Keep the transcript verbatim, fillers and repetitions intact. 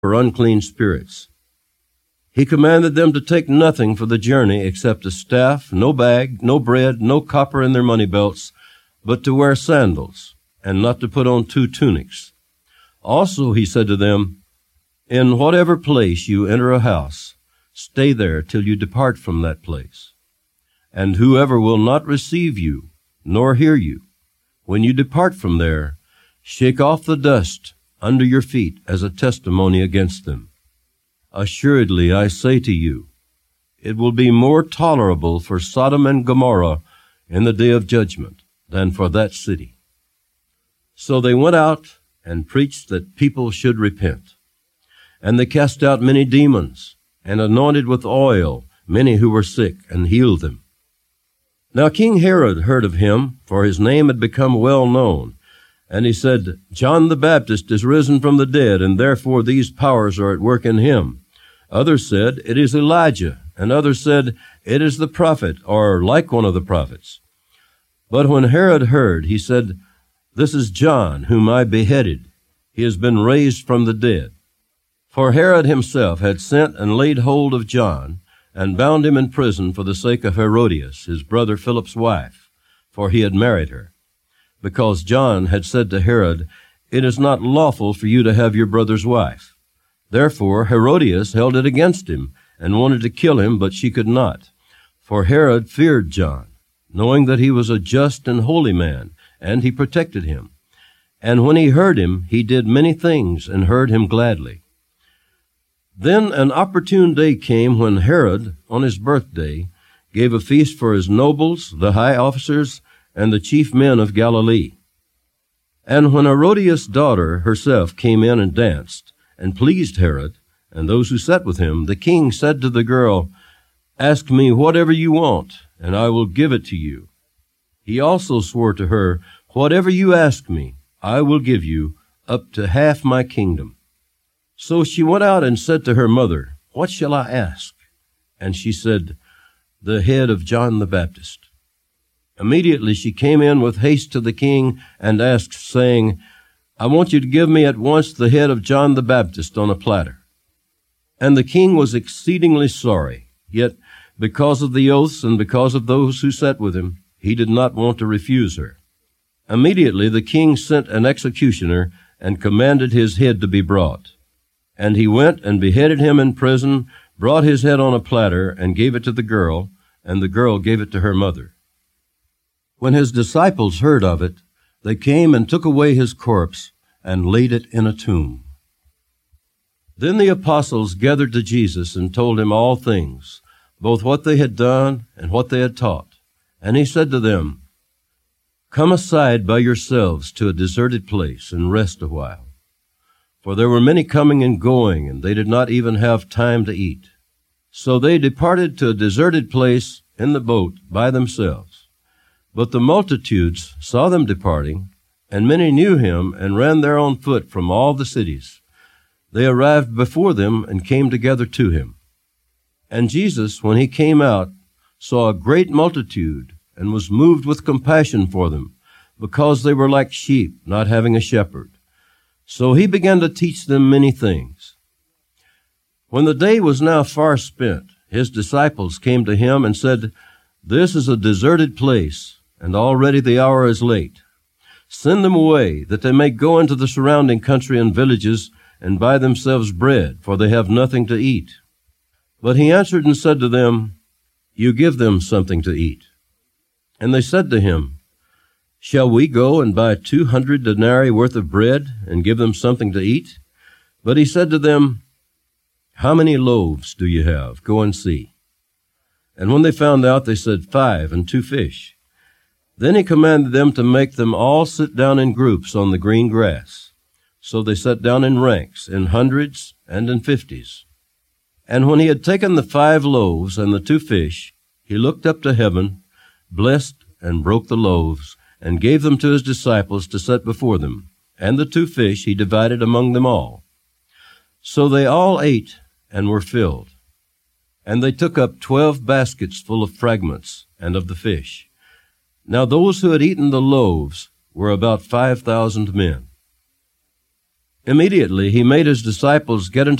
for unclean spirits. He commanded them to take nothing for the journey except a staff, no bag, no bread, no copper in their money belts, but to wear sandals, and not to put on two tunics. Also he said to them, In whatever place you enter a house, stay there till you depart from that place. And whoever will not receive you, nor hear you, when you depart from there, shake off the dust under your feet as a testimony against them. Assuredly, I say to you, it will be more tolerable for Sodom and Gomorrah in the day of judgment than for that city. So they went out and preached that people should repent. And they cast out many demons, and anointed with oil many who were sick, and healed them. Now King Herod heard of him, for his name had become well known. And he said, John the Baptist is risen from the dead, and therefore these powers are at work in him. Others said, It is Elijah. And others said, It is the prophet, or like one of the prophets. But when Herod heard, he said, This is John, whom I beheaded. He has been raised from the dead. For Herod himself had sent and laid hold of John, and bound him in prison for the sake of Herodias, his brother Philip's wife, for he had married her. Because John had said to Herod, It is not lawful for you to have your brother's wife. Therefore Herodias held it against him, and wanted to kill him, but she could not. For Herod feared John, knowing that he was a just and holy man, and he protected him. And when he heard him, he did many things, and heard him gladly. Then an opportune day came when Herod, on his birthday, gave a feast for his nobles, the high officers, and the chief men of Galilee. And when Herodias' daughter herself came in and danced, and pleased Herod, and those who sat with him, the king said to the girl, Ask me whatever you want, and I will give it to you. He also swore to her, Whatever you ask me, I will give you, up to half my kingdom. So she went out and said to her mother, What shall I ask? And she said, The head of John the Baptist. Immediately she came in with haste to the king and asked, saying, I want you to give me at once the head of John the Baptist on a platter. And the king was exceedingly sorry, yet because of the oaths and because of those who sat with him, he did not want to refuse her. Immediately the king sent an executioner and commanded his head to be brought. And he went and beheaded him in prison, brought his head on a platter, and gave it to the girl, and the girl gave it to her mother. When his disciples heard of it, they came and took away his corpse, and laid it in a tomb. Then the apostles gathered to Jesus and told him all things, both what they had done and what they had taught. And he said to them, Come aside by yourselves to a deserted place, and rest a while. For there were many coming and going, and they did not even have time to eat. So they departed to a deserted place in the boat by themselves. But the multitudes saw them departing, and many knew him, and ran there on foot from all the cities. They arrived before them, and came together to him. And Jesus, when he came out, saw a great multitude, and was moved with compassion for them, because they were like sheep, not having a shepherd. So he began to teach them many things. When the day was now far spent, his disciples came to him and said, This is a deserted place, and already the hour is late. Send them away, that they may go into the surrounding country and villages, and buy themselves bread, for they have nothing to eat. But he answered and said to them, You give them something to eat. And they said to him, Shall we go and buy two hundred denarii worth of bread, and give them something to eat? But he said to them, How many loaves do you have? Go and see. And when they found out, they said, Five and two fish. Then he commanded them to make them all sit down in groups on the green grass. So they sat down in ranks, in hundreds and in fifties. And when he had taken the five loaves and the two fish, he looked up to heaven, blessed and broke the loaves, and gave them to his disciples to set before them. And the two fish he divided among them all. So they all ate and were filled. And they took up twelve baskets full of fragments and of the fish. Now those who had eaten the loaves were about five thousand men. Immediately he made his disciples get into